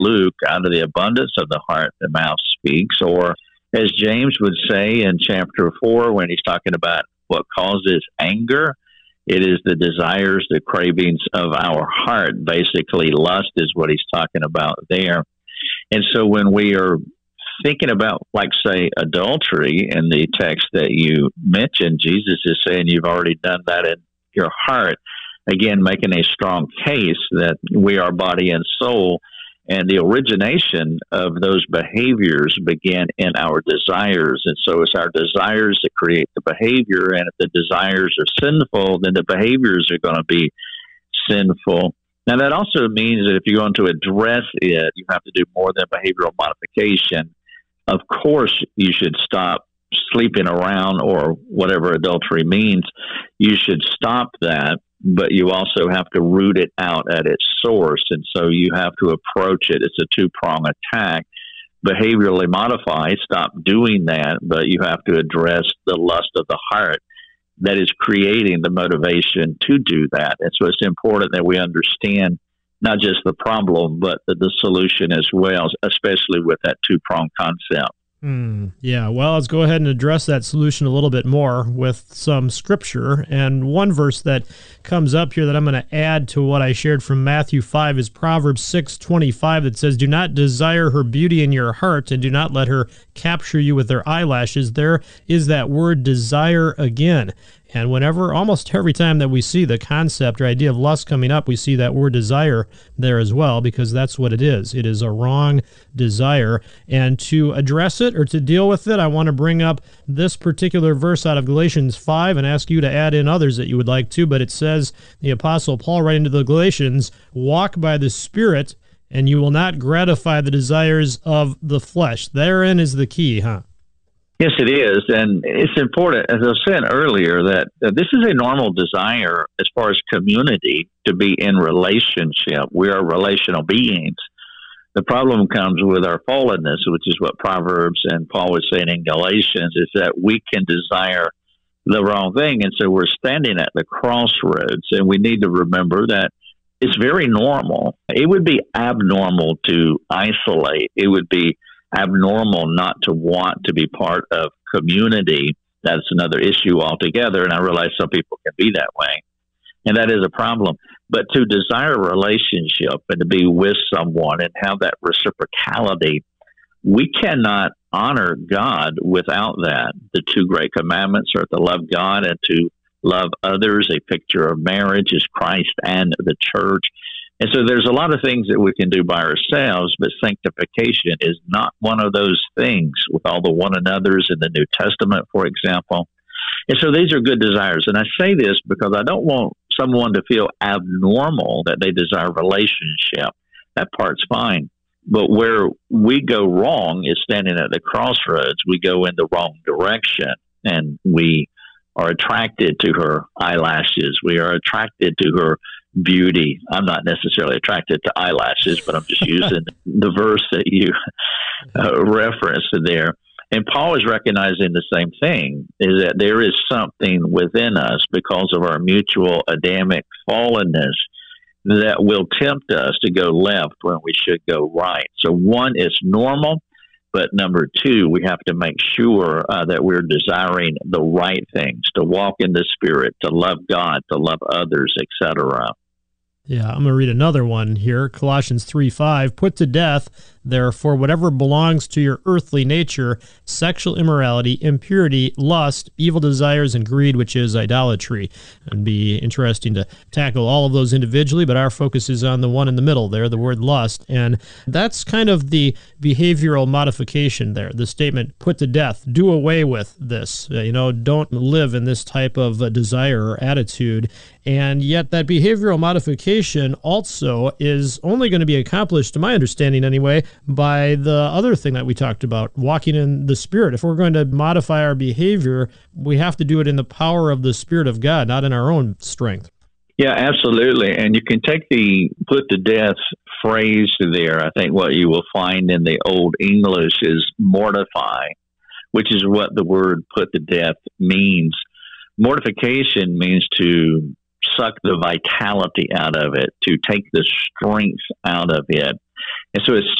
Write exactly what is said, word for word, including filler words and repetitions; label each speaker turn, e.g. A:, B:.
A: Luke, out of the abundance of the heart, the mouth speaks. Or as James would say in chapter four, when he's talking about what causes anger, it is the desires, the cravings of our heart. Basically, lust is what he's talking about there. And so when we are thinking about, like, say, adultery in the text that you mentioned, Jesus is saying you've already done that in your heart. Again, making a strong case that we are body and soul, and the origination of those behaviors begin in our desires. And so it's our desires that create the behavior, and if the desires are sinful, then the behaviors are going to be sinful. Now, that also means that if you're going to address it, you have to do more than behavioral modification. Of course, you should stop sleeping around or whatever adultery means. You should stop that, but you also have to root it out at its source. And so you have to approach it. It's a two-prong attack. Behaviorally modify, stop doing that, but you have to address the lust of the heart that is creating the motivation to do that. And so it's important that we understand not just the problem, but the, the solution as well, especially with that two-pronged concept.
B: Mm, yeah, well, let's go ahead and address that solution a little bit more with some scripture. And one verse that comes up here that I'm going to add to what I shared from Matthew five is Proverbs six twenty-five that says, "Do not desire her beauty in your heart, and do not let her capture you with her eyelashes." There is that word desire again. And whenever, almost every time that we see the concept or idea of lust coming up, we see that word desire there as well, because that's what it is. It is a wrong desire. And to address it or to deal with it, I want to bring up this particular verse out of Galatians five and ask you to add in others that you would like to. But it says, the Apostle Paul writing to the Galatians, "Walk by the Spirit, and you will not gratify the desires of the flesh." Therein is the key, huh?
A: Yes, it is. And it's important, as I said earlier, that uh, this is a normal desire as far as community to be in relationship. We are relational beings. The problem comes with our fallenness, which is what Proverbs and Paul was saying in Galatians, is that we can desire the wrong thing. And so we're standing at the crossroads, and we need to remember that it's very normal. It would be abnormal to isolate. It would be abnormal not to want to be part of community. That's another issue altogether, and I realize some people can be that way, and that is a problem. But to desire a relationship and to be with someone and have that reciprocality, we cannot honor God without that. The two great commandments are to love God and to love others. A picture of marriage is Christ and the church. And so there's a lot of things that we can do by ourselves, but sanctification is not one of those things, with all the one another's in the New Testament, for example. And so these are good desires. And I say this because I don't want someone to feel abnormal that they desire relationship. That part's fine. But where we go wrong is standing at the crossroads. We go in the wrong direction, and we are attracted to her eyelashes. We are attracted to her beauty. I'm not necessarily attracted to eyelashes, but I'm just using the verse that you uh, referenced there. And Paul is recognizing the same thing, is that there is something within us because of our mutual Adamic fallenness that will tempt us to go left when we should go right. So one is normal, but number two, we have to make sure uh, that we're desiring the right things, to walk in the Spirit, to love God, to love others, et cetera.
B: Yeah, I'm going to read another one here, Colossians three five. "Put to death, therefore, whatever belongs to your earthly nature, sexual immorality, impurity, lust, evil desires, and greed, which is idolatry." It'd be interesting to tackle all of those individually, but our focus is on the one in the middle there, the word lust. And that's kind of the behavioral modification there, the statement, put to death, do away with this. Uh, you know, don't live in this type of uh, desire or attitude. And yet that behavioral modification also is only going to be accomplished, to my understanding anyway, by the other thing that we talked about, walking in the Spirit. If we're going to modify our behavior, we have to do it in the power of the Spirit of God, not in our own strength.
A: Yeah, absolutely. And you can take the put to death phrase there. I think what you will find in the Old English is mortify, which is what the word put to death means. Mortification means to suck the vitality out of it, to take the strength out of it. And so it's